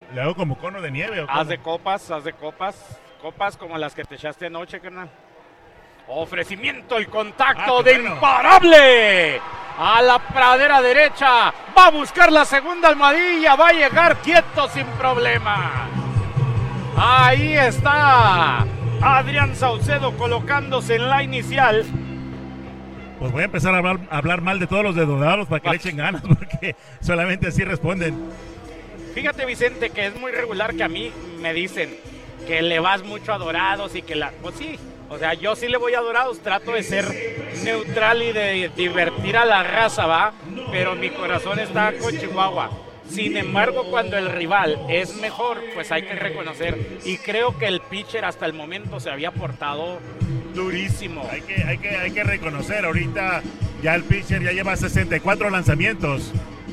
¿Le hago como cono de nieve o cómo? Haz de copas como las que te echaste anoche, carnal. Ofrecimiento, el contacto de bueno. Imparable. A la pradera derecha. Va a buscar la segunda almohadilla. Va a llegar quieto sin problema. Ahí está Adrián Saucedo colocándose en la inicial. Pues voy a empezar a hablar mal de todos los de Dorados para que le echen ganas, porque solamente así responden. Fíjate, Vicente, que es muy regular que a mí me dicen que le vas mucho a Dorados y que pues sí, o sea, yo sí le voy a Dorados, trato de ser neutral y de divertir a la raza, ¿va? Pero mi corazón está con Chihuahua. Sin embargo, cuando el rival es mejor, pues hay que reconocer. Y creo que el pitcher hasta el momento se había portado durísimo. Hay que reconocer, ahorita ya el pitcher ya lleva 64 lanzamientos.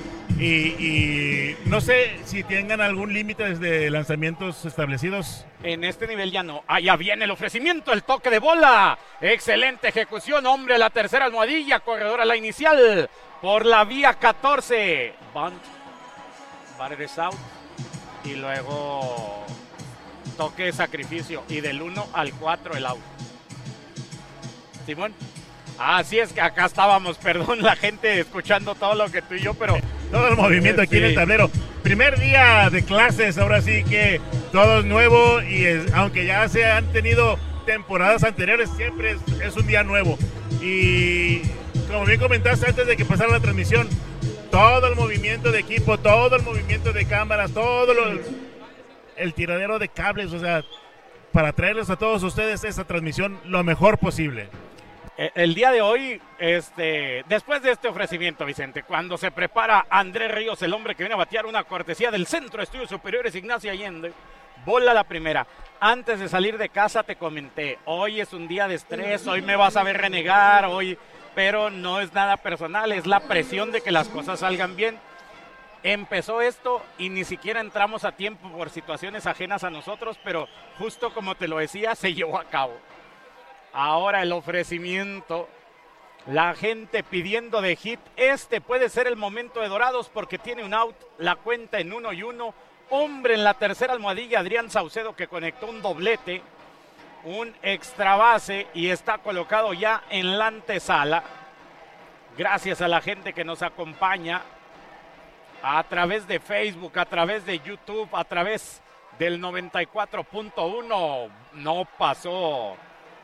Y no sé si tengan algún límite de lanzamientos establecidos. En este nivel ya no. Ya viene el ofrecimiento, el toque de bola. Excelente ejecución, hombre a la tercera almohadilla, corredor a la inicial. Por la vía 14. Bunt, batter is out. Y luego toque de sacrificio. Y del 1 al 4 el out. Simón. Así es que acá estábamos, perdón la gente escuchando todo lo que tú y yo, pero... Todo el movimiento aquí en el tablero. Primer día de clases, ahora sí que todo es nuevo y aunque ya se han tenido temporadas anteriores, siempre es un día nuevo. Y como bien comentaste antes de que pasara la transmisión, todo el movimiento de equipo, todo el movimiento de cámaras, el tiradero de cables, o sea, para traerles a todos ustedes esa transmisión lo mejor posible. El día de hoy, después de este ofrecimiento, Vicente, cuando se prepara Andrés Ríos, el hombre que viene a batear una cortesía del Centro de Estudios Superiores Ignacio Allende, bola la primera. Antes de salir de casa te comenté, hoy es un día de estrés, hoy me vas a ver renegar, pero no es nada personal, es la presión de que las cosas salgan bien. Empezó esto y ni siquiera entramos a tiempo por situaciones ajenas a nosotros, pero justo como te lo decía, se llevó a cabo. Ahora el ofrecimiento, la gente pidiendo de hit. Puede ser el momento de Dorados porque tiene un out, la cuenta en 1-1. Hombre en la tercera almohadilla, Adrián Saucedo, que conectó un doblete, un extra base y está colocado ya en la antesala. Gracias a la gente que nos acompaña a través de Facebook, a través de YouTube, a través del 94.1. No pasó.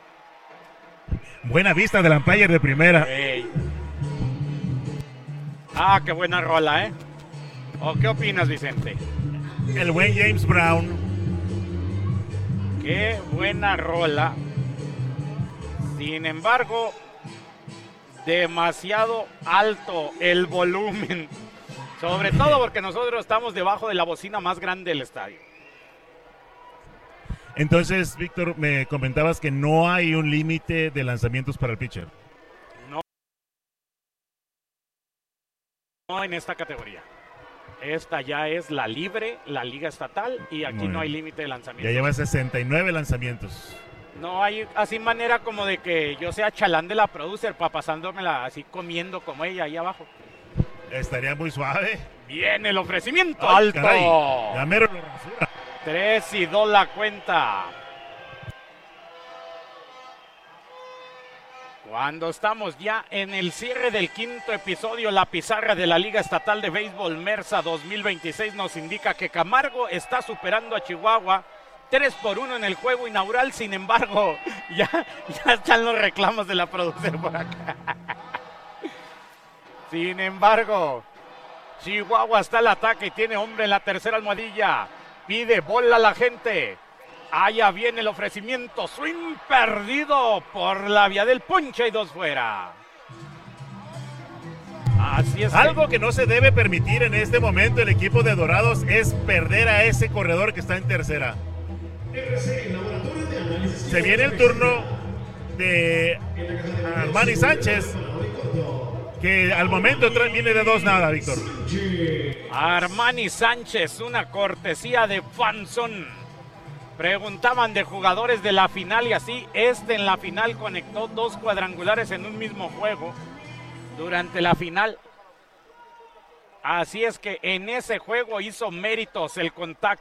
Buena vista del umpire de primera. Hey. Qué buena rola, ¿eh? ¿Qué opinas, Vicente? El buen James Brown. Qué buena rola. Sin embargo, demasiado alto el volumen. Sobre todo porque nosotros estamos debajo de la bocina más grande del estadio. Entonces, Víctor, me comentabas que no hay un límite de lanzamientos para el pitcher. No en esta categoría. Esta ya es la libre, la liga estatal, y aquí no hay límite de lanzamientos. Ya lleva 69 lanzamientos. No hay así manera como de que yo sea chalán de la producer para pasándomela así comiendo como ella ahí abajo. Estaría muy suave. Viene el ofrecimiento. Alto. Caray, ya mero lo rasura. 3-2 la cuenta. Cuando estamos ya en el cierre del quinto episodio, la pizarra de la Liga Estatal de Béisbol Mersa 2026 nos indica que Camargo está superando a Chihuahua 3-1 en el juego inaugural. Sin embargo, ya están los reclamos de la producer por acá. Sin embargo, Chihuahua está al ataque y tiene hombre en la tercera almohadilla. Pide bola a la gente. Allá viene el ofrecimiento. Swing perdido por la vía del ponche y 2 fuera. Así es. Algo que no se debe permitir en este momento el equipo de Dorados es perder a ese corredor que está en tercera. Se viene el turno de Armani Sánchez, que al momento viene de 2-0, Víctor. Armani Sánchez, una cortesía de Fanson. Preguntaban de jugadores de la final y así, en la final conectó 2 cuadrangulares en un mismo juego durante la final. Así es que en ese juego hizo méritos el contacto.